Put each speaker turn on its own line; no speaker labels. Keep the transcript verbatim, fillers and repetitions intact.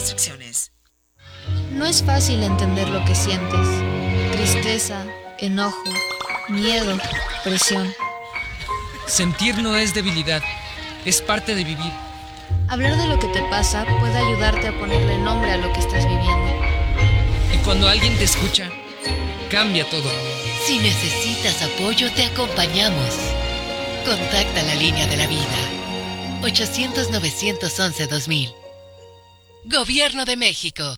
restricciones.
No es fácil entender lo que sientes. Tristeza, enojo, miedo, presión.
Sentir no es debilidad, es parte de vivir.
Hablar de lo que te pasa puede ayudarte a ponerle nombre a lo que estás viviendo.
Y cuando alguien te escucha, cambia todo.
Si necesitas apoyo, te acompañamos. Contacta la línea de la vida. ochocientos, novecientos once, dos mil. Gobierno de México.